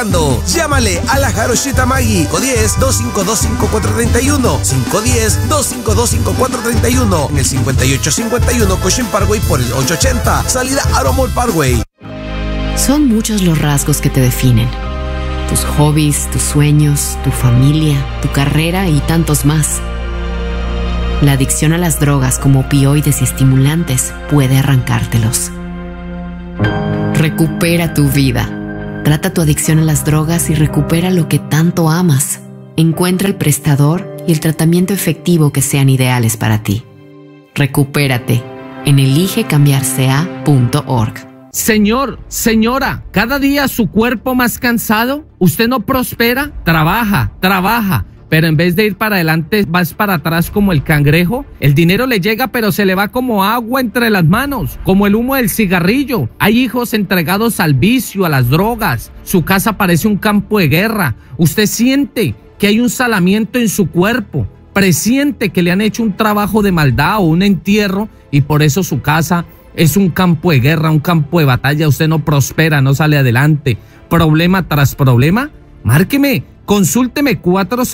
Llámale a la Jarochita Maggi 510-252-5431 510-252-5431 en el 5851 Cochin Parkway por el 880 salida Aromol Parkway. Son muchos los rasgos que te definen: tus hobbies, tus sueños, tu familia, tu carrera y tantos más. La adicción a las drogas como opioides y estimulantes puede arrancártelos. Recupera tu vida. Trata tu adicción a las drogas y recupera lo que tanto amas. Encuentra el prestador y el tratamiento efectivo que sean ideales para ti. Recupérate en eligecambiarca.org. Señor, señora, cada día su cuerpo más cansado. ¿Usted no prospera? Trabaja, pero en vez de ir para adelante vas para atrás como el cangrejo. El dinero le llega pero se le va como agua entre las manos, como el humo del cigarrillo. Hay hijos entregados al vicio, a las drogas. Su casa parece un campo de guerra. Usted siente que hay un salamiento en su cuerpo, presiente que le han hecho un trabajo de maldad o un entierro y por eso su casa es un campo de guerra, un campo de batalla. Usted no prospera, no sale adelante. Problema tras problema. Márqueme. Consúlteme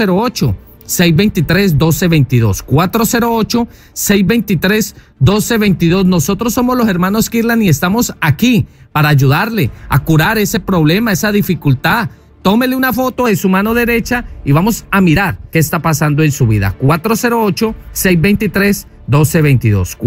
408-623-1222. 408-623-1222. Nosotros somos los hermanos Kirlan y estamos aquí para ayudarle a curar ese problema, esa dificultad. Tómele una foto de su mano derecha y vamos a mirar qué está pasando en su vida. 408-623-1222.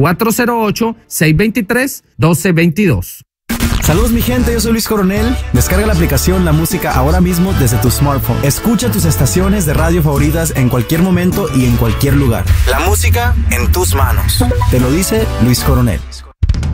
408-623-1222. Saludos mi gente, yo soy Luis Coronel. Descarga la aplicación La Música ahora mismo desde tu smartphone. Escucha tus estaciones de radio favoritas en cualquier momento y en cualquier lugar. La música en tus manos. Te lo dice Luis Coronel.